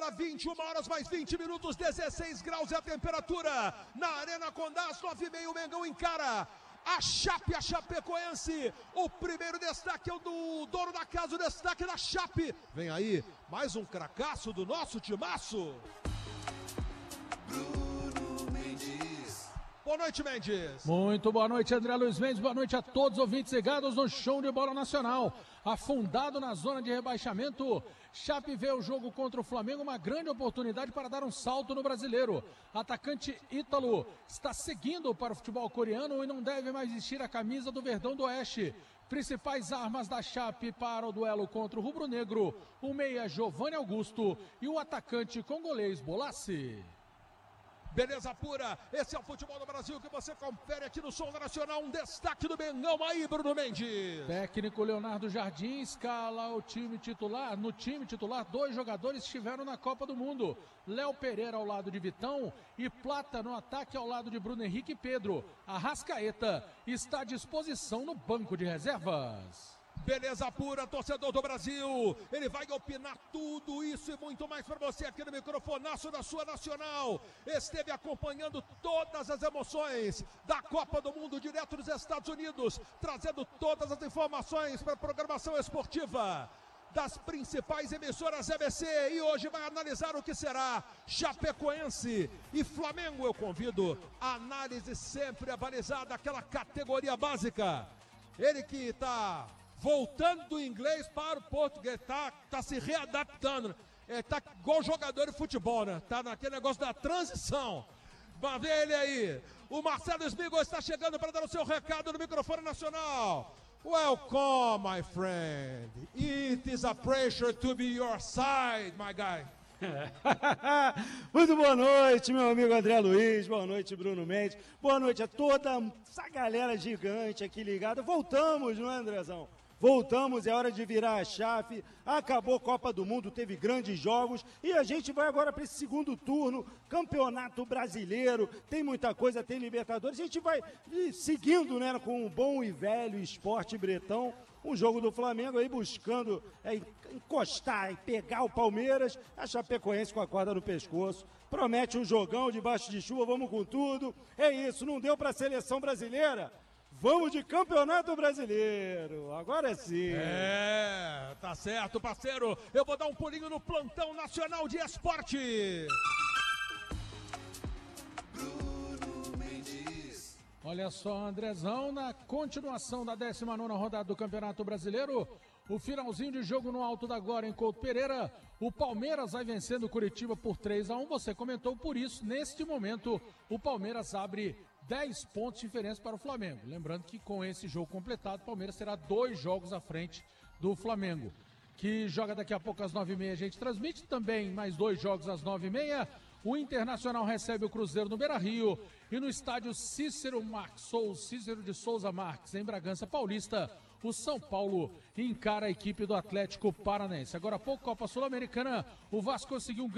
Agora 21 horas mais 20 minutos, 16 graus é a temperatura. Na Arena Condá, às 9h30, o Mengão encara a Chape, a Chapecoense. O primeiro destaque é o do dono da casa, o destaque da Chape. Vem aí, mais um cracaço do nosso timaço. Boa noite, Mendes. Muito boa noite, André Luiz Mendes. Boa noite a todos os ouvintes ligados no show de bola nacional. Afundado na zona de rebaixamento, Chape vê o jogo contra o Flamengo uma grande oportunidade para dar um salto no brasileiro. Atacante Ítalo está seguindo para o futebol coreano e não deve mais vestir a camisa do Verdão do Oeste. Principais armas da Chape para o duelo contra o rubro-negro, o meia Giovanni Augusto e o atacante congolês Bolassi. Beleza pura, esse é o futebol do Brasil que você confere aqui no Som Nacional. Um destaque do Mengão aí, Bruno Mendes. Técnico Leonardo Jardim escala o time titular. No time titular, 2 jogadores estiveram na Copa do Mundo. Léo Pereira ao lado de Vitão e Plata no ataque ao lado de Bruno Henrique e Pedro. Arrascaeta está à disposição no banco de reservas. Beleza pura, torcedor do Brasil. Ele vai opinar tudo isso e muito mais para você aqui no microfonaço da sua Nacional. Esteve acompanhando todas as emoções da Copa do Mundo direto dos Estados Unidos, trazendo todas as informações para a programação esportiva das principais emissoras EBC, e hoje vai analisar o que será Chapecoense e Flamengo. Eu convido a análise sempre avalizada, aquela categoria básica. Ele que está voltando do inglês para o português, tá se readaptando, tá igual jogador de futebol, né? Tá naquele negócio da transição. Vai ver ele aí, o Marcelo Smigol está chegando para dar o seu recado no microfone nacional. Welcome, my friend. It is a pleasure to be your side, my guy. Muito boa noite, meu amigo André Luiz, boa noite, Bruno Mendes, boa noite a toda essa galera gigante aqui ligada. Voltamos, não é, Andrezão? Voltamos, é hora de virar a chave. Acabou a Copa do Mundo, teve grandes jogos e a gente vai agora para esse segundo turno, Campeonato Brasileiro. Tem muita coisa, tem Libertadores. A gente vai seguindo, né, com o bom e velho Esporte Bretão. Um jogo do Flamengo aí buscando encostar e pegar o Palmeiras. A Chapecoense com a corda no pescoço. Promete um jogão debaixo de chuva, vamos com tudo. É isso, não deu para a seleção brasileira? Vamos de Campeonato Brasileiro, agora sim. Tá certo, parceiro. Eu vou dar um pulinho no plantão nacional de esporte. Olha só, Andrezão, na continuação da 19ª rodada do Campeonato Brasileiro, o finalzinho de jogo no Alto da Glória em Couto Pereira, o Palmeiras vai vencendo o Curitiba por 3-1, você comentou por isso, neste momento o Palmeiras abre 10 pontos de diferença para o Flamengo. Lembrando que com esse jogo completado, o Palmeiras terá 2 jogos à frente do Flamengo, que joga daqui a pouco às 9h30, a gente transmite também mais 2 jogos às 9h30. O Internacional recebe o Cruzeiro no Beira-Rio e no estádio Cícero de Souza Marques, em Bragança Paulista, o São Paulo encara a equipe do Atlético Paranaense. Agora há pouco, Copa Sul-Americana, o Vasco conseguiu um